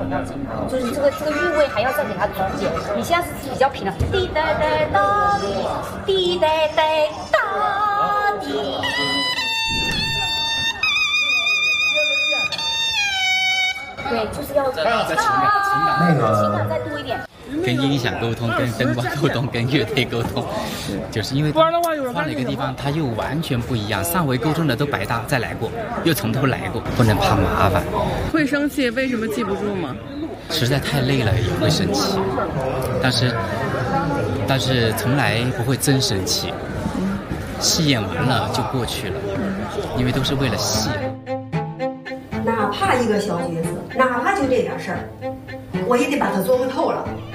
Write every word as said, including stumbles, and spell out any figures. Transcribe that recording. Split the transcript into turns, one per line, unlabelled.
就是这个这个韵味还要再给它组建。你现在是比较平了，滴答答答滴，滴答答答滴。对，就是要
那个
情感再多一点。
跟音响沟通，跟灯光沟通，跟乐队沟通，就是因为换了一个地方，它又完全不一样。上回沟通的都白搭，再来过，又从头来过，不能怕麻烦。
会生气？为什么记不住吗？
实在太累了也会生气，但是但是从来不会真生气。戏演完了就过去了，因为都是为了戏。
哪怕一个小角色，哪怕就这点事儿，我也得把它琢磨透了。